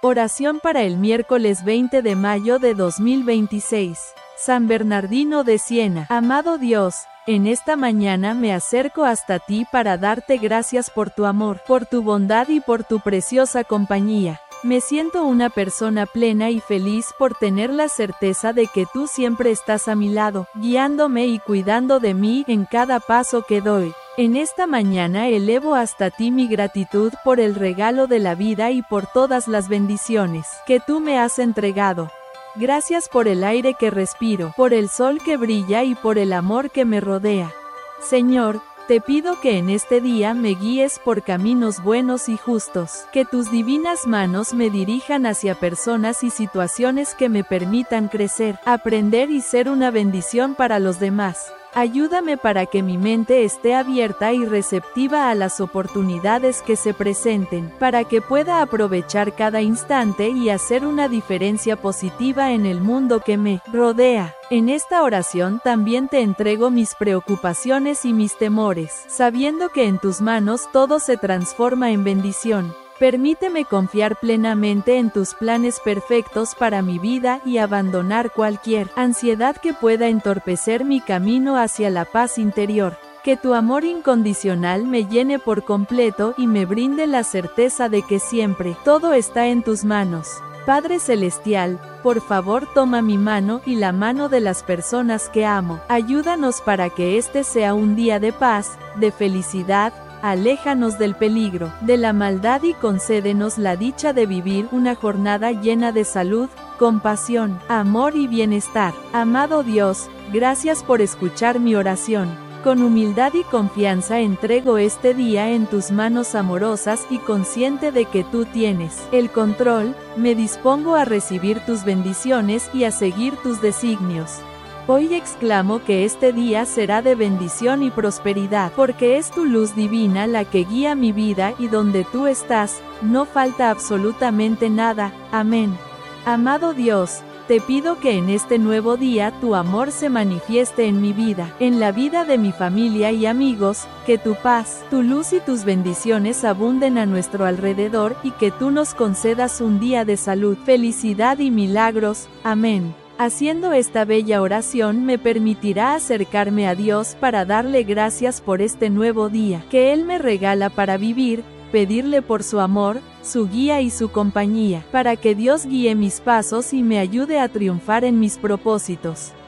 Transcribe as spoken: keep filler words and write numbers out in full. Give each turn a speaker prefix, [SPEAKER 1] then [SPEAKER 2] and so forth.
[SPEAKER 1] Oración para el miércoles veinte de mayo de dos mil veintiséis. San Bernardino de Siena. Amado Dios, en esta mañana me acerco hasta ti para darte gracias por tu amor, por tu bondad y por tu preciosa compañía. Me siento una persona plena y feliz por tener la certeza de que tú siempre estás a mi lado, guiándome y cuidando de mí en cada paso que doy. En esta mañana elevo hasta ti mi gratitud por el regalo de la vida y por todas las bendiciones que tú me has entregado. Gracias por el aire que respiro, por el sol que brilla y por el amor que me rodea. Señor, te pido que en este día me guíes por caminos buenos y justos, que tus divinas manos me dirijan hacia personas y situaciones que me permitan crecer, aprender y ser una bendición para los demás. Ayúdame para que mi mente esté abierta y receptiva a las oportunidades que se presenten, para que pueda aprovechar cada instante y hacer una diferencia positiva en el mundo que me rodea. En esta oración también te entrego mis preocupaciones y mis temores, sabiendo que en tus manos todo se transforma en bendición. Permíteme confiar plenamente en tus planes perfectos para mi vida y abandonar cualquier ansiedad que pueda entorpecer mi camino hacia la paz interior. Que tu amor incondicional me llene por completo y me brinde la certeza de que siempre todo está en tus manos. Padre Celestial, por favor toma mi mano y la mano de las personas que amo. Ayúdanos para que este sea un día de paz, de felicidad. Aléjanos del peligro, de la maldad y concédenos la dicha de vivir una jornada llena de salud, compasión, amor y bienestar. Amado Dios, gracias por escuchar mi oración. Con humildad y confianza entrego este día en tus manos amorosas y consciente de que tú tienes el control, me dispongo a recibir tus bendiciones y a seguir tus designios. Hoy exclamo que este día será de bendición y prosperidad, porque es tu luz divina la que guía mi vida y donde tú estás, no falta absolutamente nada. Amén. Amado Dios, te pido que en este nuevo día tu amor se manifieste en mi vida, en la vida de mi familia y amigos, que tu paz, tu luz y tus bendiciones abunden a nuestro alrededor y que tú nos concedas un día de salud, felicidad y milagros. Amén. Haciendo esta bella oración me permitirá acercarme a Dios para darle gracias por este nuevo día que Él me regala para vivir, pedirle por su amor, su guía y su compañía, para que Dios guíe mis pasos y me ayude a triunfar en mis propósitos.